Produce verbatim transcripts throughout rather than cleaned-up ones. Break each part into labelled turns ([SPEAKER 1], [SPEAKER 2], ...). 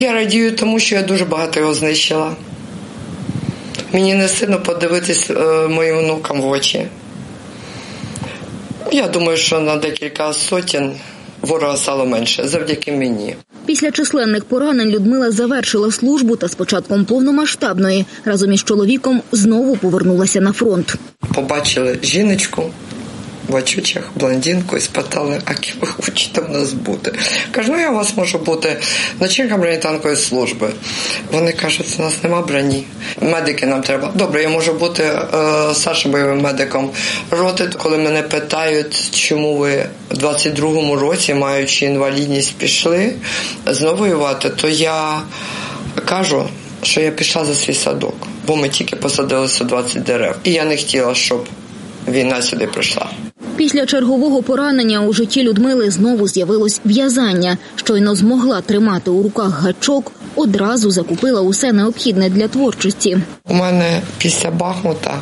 [SPEAKER 1] Я радію тому, що я дуже багато його знищила. Мені не сильно подивитись е, моїм внукам в очі. Я думаю, що на декілька сотень ворога стало менше, завдяки мені.
[SPEAKER 2] Після численних поранень Людмила завершила службу та з початком повномасштабної разом із чоловіком знову повернулася на фронт.
[SPEAKER 1] Побачили жіночку в очучах, блондинку, і спитали, а ким ви хочете в нас бути? Кажу, ну я у вас можу бути начальником бронетанкової служби. Вони кажуть, у нас нема броні, медики нам треба. Добре, я можу бути е, старшим бойовим медиком роти. Коли мене питають, чому ви в двадцять другому році, маючи інвалідність, пішли знову воювати, то я кажу, що я пішла за свій садок, бо ми тільки посадили сто двадцять дерев. І я не хотіла, щоб війна сюди прийшла.
[SPEAKER 2] Після чергового поранення у житті Людмили знову з'явилось в'язання. Щойно змогла тримати у руках гачок, одразу закупила усе необхідне для творчості.
[SPEAKER 1] У мене після Бахмута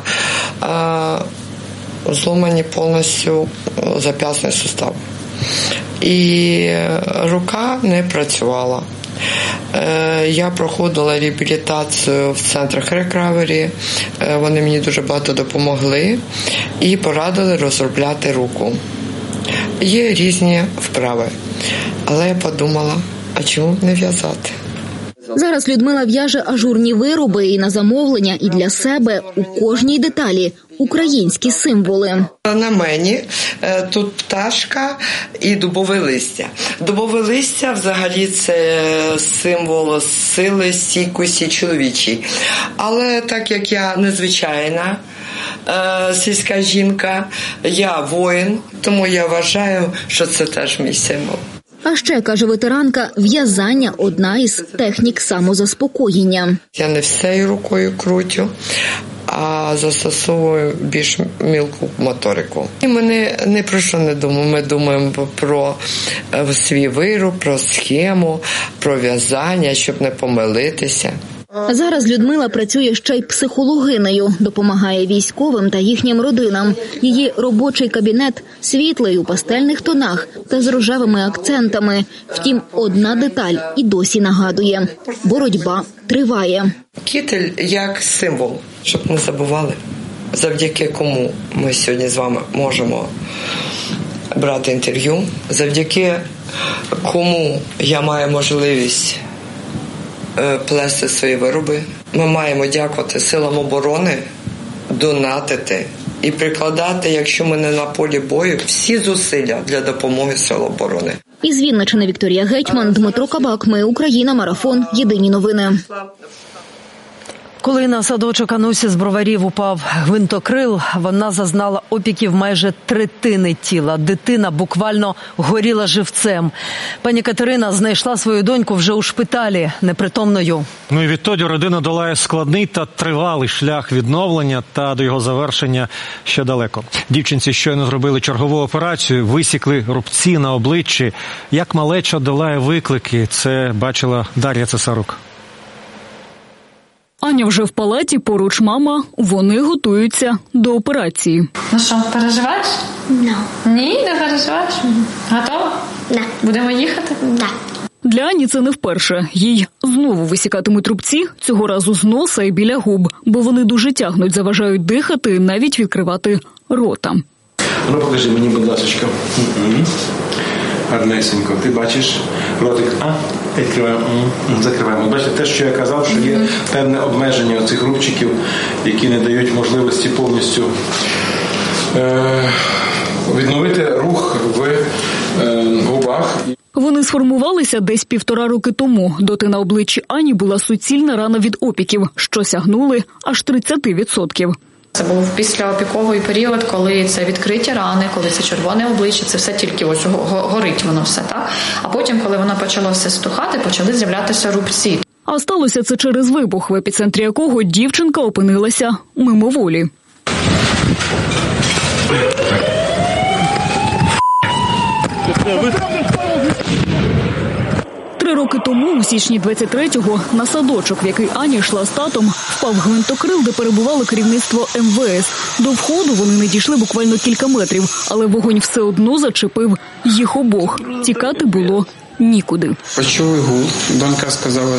[SPEAKER 1] е, зломані повністю зап'ястний сустав. І рука не працювала. Я проходила реабілітацію в центрах рекавері, вони мені дуже багато допомогли і порадили розробляти руку. Є різні вправи, але я подумала, а чому не в'язати?
[SPEAKER 2] Зараз Людмила в'яже ажурні вироби і на замовлення, і для себе у кожній деталі українські символи.
[SPEAKER 1] На мені тут пташка і дубове листя. Дубове листя взагалі це символ сили, стійкості чоловічій. Але так як я незвичайна сільська жінка, я воїн, тому я вважаю, що це теж мій символ.
[SPEAKER 2] А ще, каже ветеранка, в'язання – одна із технік самозаспокоєння.
[SPEAKER 1] Я не всією рукою крутю, а застосовую більш мілку моторику. І ми не, не про що не думаємо. Ми думаємо про свій вироб, про схему, про в'язання, щоб не помилитися.
[SPEAKER 2] Зараз Людмила працює ще й психологинею, допомагає військовим та їхнім родинам. Її робочий кабінет світлий у пастельних тонах та з рожевими акцентами. Втім, одна деталь і досі нагадує – боротьба триває.
[SPEAKER 1] Кітель як символ, щоб не забували, завдяки кому ми сьогодні з вами можемо брати інтерв'ю, завдяки кому я маю можливість плести свої вироби. Ми маємо дякувати силам оборони, донатити і прикладати, якщо ми не на полі бою, всі зусилля для допомоги сил оборони.
[SPEAKER 2] Із Вінниччини Вікторія Гетьман, Дмитро Кабак. Ми Україна. Марафон. Єдині новини.
[SPEAKER 3] Коли на садочок Анусі з Броварів упав гвинтокрил, вона зазнала опіків майже третини тіла. Дитина буквально горіла живцем. Пані Катерина знайшла свою доньку вже у шпиталі, непритомною.
[SPEAKER 4] Ну і відтоді родина долає складний та тривалий шлях відновлення, та до його завершення ще далеко. Дівчинці щойно зробили чергову операцію, висікли рубці на обличчі. Як малеча долає виклики, це бачила Дар'я Цесарук.
[SPEAKER 5] Аня вже в палаті, поруч мама, вони готуються до операції.
[SPEAKER 6] Ну що, переживаєш?
[SPEAKER 7] No.
[SPEAKER 6] Ні, не переживаєш? Готова?
[SPEAKER 7] Да.
[SPEAKER 6] Будемо їхати?
[SPEAKER 7] Да.
[SPEAKER 5] Для Ані це не вперше. Їй знову висікатимуть рубці, цього разу з носа і біля губ, бо вони дуже тягнуть, заважають дихати, навіть відкривати рота.
[SPEAKER 8] Ну, покажи мені, будь ласка. Гарнесенько. Ти бачиш ротик? А? Відкриваємо. Закриваємо. Бачите, те, що я казав, що є певне обмеження цих рубчиків, які не дають можливості повністю е- відновити рух в е- губах.
[SPEAKER 5] Вони сформувалися десь півтора роки тому. Доти на обличчі Ані була суцільна рана від опіків, що сягнули аж тридцять відсотків.
[SPEAKER 6] Це був післяопіковий період, коли це відкриті рани, коли це червоне обличчя, це все тільки ось горить воно все, так? А потім, коли воно почало все стухати, почали з'являтися рубці.
[SPEAKER 5] А сталося це через вибух, в епіцентрі якого дівчинка опинилася мимоволі. Три роки тому, у січні двадцять третього, на садочок, в який Аня йшла з татом, впав гвинтокрил, де перебувало керівництво ем ве ес. До входу вони не дійшли буквально кілька метрів, але вогонь все одно зачепив їх обох. Тікати було нікуди.
[SPEAKER 7] Почули гул. Донька сказала,